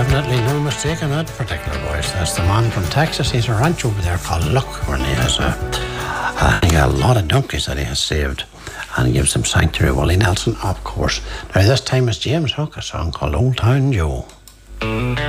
Definitely no mistake in that particular voice. That's the man from Texas. He's a ranch over there called Luck, where he has a lot of donkeys that he has saved. And he gives them sanctuary. Willie Nelson, of course. Now this time it's James Hook, a song called Old Town Joe.